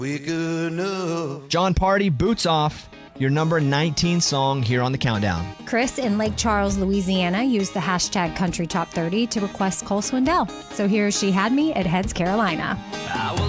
Quick enough. John Party, Boots Off, your number 19 song here on the countdown. Chris in Lake Charles, Louisiana, used the hashtag Country Top 30 to request Cole Swindell. So here's She Had Me at Heads, Carolina. I was